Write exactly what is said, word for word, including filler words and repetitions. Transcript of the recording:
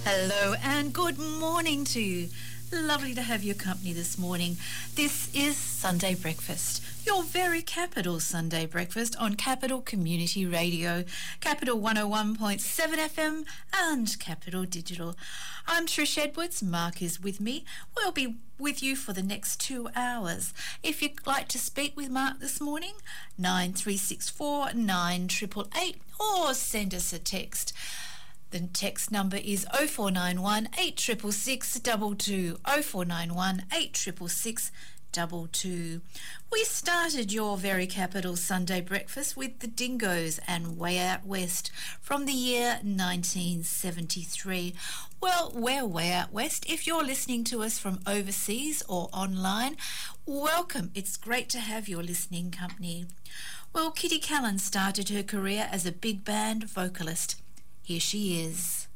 Hello and good morning to you. Lovely to have your company this morning. This is Sunday Breakfast, your very Capital Sunday Breakfast on Capital Community Radio, Capital one oh one point seven F M and Capital Digital. I'm Trish Edwards. Mark is with me. We'll be with you for the next two hours. If you'd like to speak with Mark this morning, nine three six four, nine eight eight eight or send us a text. The text number is oh four nine one, eight six six six, two two, oh four nine one, eight six six six, two two. We started your very Capital Sunday Breakfast with the Dingoes and Way Out West from the year nineteen seventy-three. Well, we're Way Out West. If you're listening to us from overseas or online, welcome. It's great to have your listening company. Well, Kitty Callan started her career as a big band vocalist. Here she is.